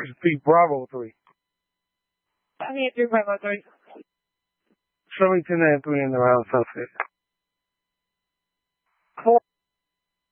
Speak Bravo 3. I mean, 353. Show me 10 and 3 in the round sunset.